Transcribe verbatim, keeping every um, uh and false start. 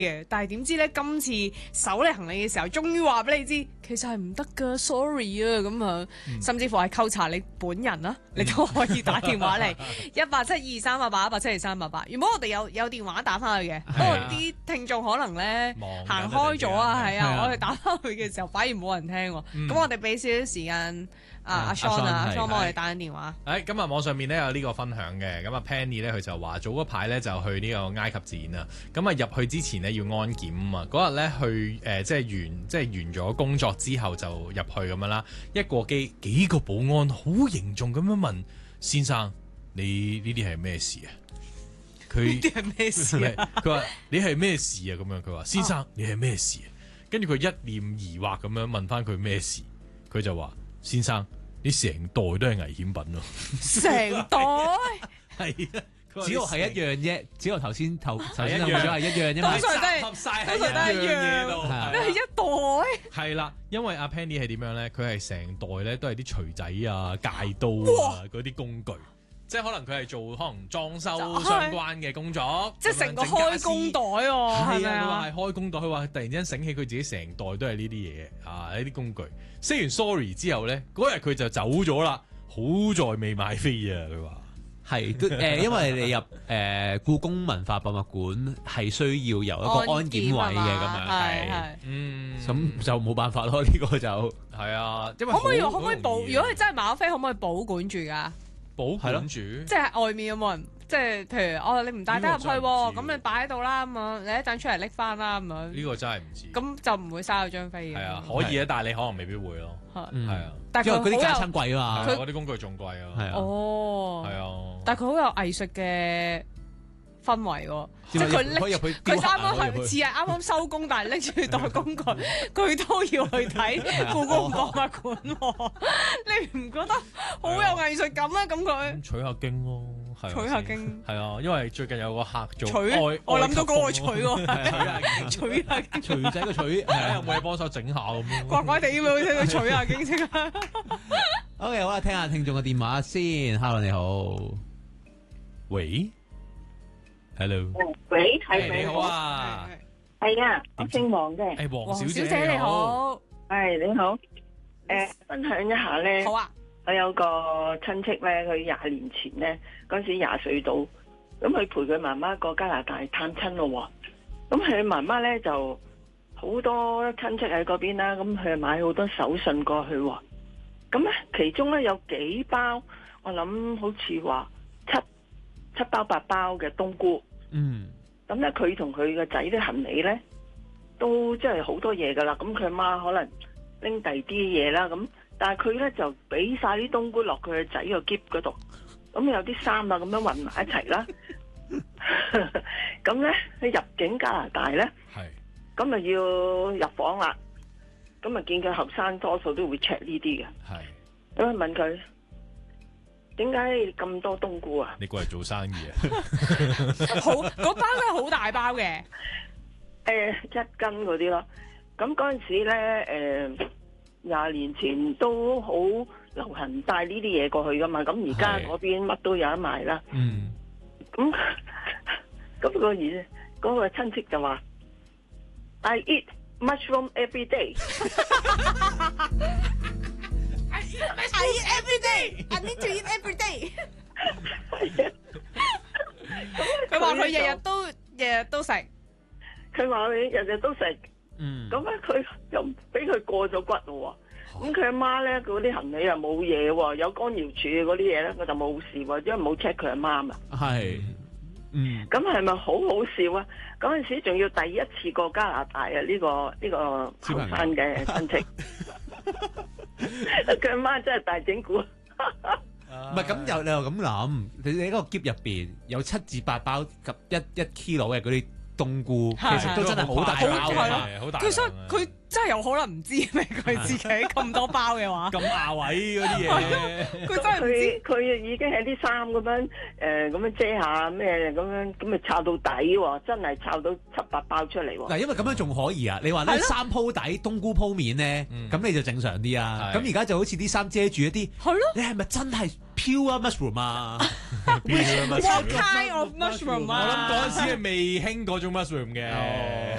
嘅，但係點知咧今次搜你行李嘅時候，終於話俾你知，其實係唔得噶，sorry 啊咁啊， 嗯、 甚至乎係扣查你本人啦，你都可以打電話嚟一八七二三八八一八七二三八八。原本我哋有有電話打翻去嘅，不過啲聽眾可能咧行開咗啊，係啊，我哋打翻去嘅時候反而冇人聽喎，咁、嗯、我哋俾少少時間。啊，阿 Sean 啊，阿 Sean 幫我哋打緊電話。 誒，咁啊，網上面咧有呢個分享嘅，咁啊 Penny 咧佢就話早嗰排咧就去呢個埃及展啊，咁啊入去之前咧要安檢啊，嗰日咧去誒、呃、即係完即係完咗工作之後就入去咁樣啦，一過機幾個保安好凝重咁樣問先生，你呢啲係咩事啊？佢呢啲係咩事啊？ 佢話你係咩事啊？咁樣佢話先生、啊、你係咩事啊？跟住佢一臉疑惑咁樣問翻佢咩事，佢就話。先生，你成袋都係危險品咯， 成袋係啊， 只要係一樣啫，只要頭先頭頭先講咗係一樣啫嘛， 通常都係合晒喺一樣嘢度， 咩係一袋？ 係啦，因為阿 Penny 係點樣咧？佢係成袋咧都係啲錘仔啊、戒刀啊嗰啲工具。即係可能佢係做可能裝修相關嘅工作， 即係成個開工袋喎，係咪啊？ 佢話係開工袋，佢話突然之間醒起佢自己成袋都係呢啲嘢啊，呢啲工具。say 完 sorry 之後咧，嗰日佢就走咗啦。好在未買飛啊，佢話係都誒，因為你入誒、呃、故宮文化博物館係需要有一個安檢位嘅咁樣，係嗯，咁就冇辦法咯。呢、這個就係啊，因為可唔可以可唔可以保？如果係真係買咗飛，可唔可以保管住㗎？ 保管住， 即係外面有冇人？即係譬如哦，你唔帶得入去喎，咁你擺喺度啦咁樣，你一陣出嚟拎翻啦咁樣。呢個真係唔知。 咁就唔會嘥咗張飛嘅。係啊，可以啊，但係你可能未必會咯。係啊， 但係因為嗰啲架撐貴啊嘛， 嗰啲工具仲貴啊。 係啊。 哦。 係啊。但係佢好有藝術嘅氛圍喎，即係佢拎佢啱啱係似係啱啱收工，但係拎住袋工具，佢都要去睇故宮博物館喎。你唔覺得好有藝術感咩？咁佢取下經咯， 取下經係啊，因為最近有個客做取，我諗到嗰個取喎，取下經， 錘仔個取， 有冇嘢幫手整下咁樣？ 怪怪地咁樣，聽佢取下經先啊。 OK， 好啦，聽下聽眾嘅電話先。Hello， 你好， 喂。Hello， 喂，係咪？ 你好啊， 係啊，我姓黃嘅。 誒，黃小姐你好， 係你好。誒，分享一下咧。 好啊。 我有個親戚咧，佢廿年前咧，嗰陣時廿歲到，咁佢陪佢媽媽過加拿大探親咯。咁佢媽媽咧就好多親戚喺嗰邊啦，咁佢買好多手信過去。咁咧，其中咧有幾包，我諗好似話七七包八包嘅冬菇。 嗯， 咁咧佢同佢個仔啲行李咧，都即係好多嘢噶啦。咁佢阿媽可能拎第啲嘢啦，咁但係佢咧就俾晒啲冬菇落佢個仔個箧嗰度。咁有啲衫啊咁樣混埋一齊啦。咁咧佢入境加拿大咧，咁咪要入房啦。咁咪見佢後生多數都會 check 呢啲嘅。咁啊問佢。點解咁多冬菇啊？ 你過嚟做生意啊？ 好，嗰包真係好大包嘅。誒、 呃，一斤嗰啲咯。咁嗰陣時咧，誒、呃，廿年前都好流行帶呢啲嘢過去噶嘛。咁而家嗰邊乜都有得賣啦。 嗯。 咁咁、嗰個嘢，嗰、嗰個親戚就話 ：I eat mushroom every day。 I eat every day. I need to eat every day. 佢話佢日日都日日都食。 佢話佢日日都食。嗯。咁咧，佢又俾佢過咗骨咯喎。咁佢阿媽咧，嗰啲行李又冇嘢喎，有干擾處嗰啲嘢咧，佢就冇事喎，因為冇 check 佢阿媽嘛。 係。嗯。咁係咪好好笑啊？嗰陣時仲要第一次過加拿大啊！呢、呢個呢、呢個後生嘅親戚。佢阿媽真係大整蠱， 唔係咁又你又咁諗，你你嗰個箧入邊有七至八包及一一 kilo 嘅嗰啲冬菇，其實都真係好大包嘅， 好大。 其實佢真係有可能唔知咩，佢自己咁多包嘅話， 咁牙位嗰啲嘢， 佢真係唔知。佢已經係啲衫咁樣誒，咁樣遮下咩咁樣，咁咪抄到底喎，真係抄到七八包出嚟喎。 嗱，因為咁樣仲可以啊，你話呢衫鋪底冬菇鋪面咧，咁你就正常啲啊。咁而家就好似啲衫遮住一啲，係咯，你係咪真係 pure mushroom 啊？ What kind of mushroom 我啊？ 諗嗰陣時係未興嗰種 mushroom 嘅。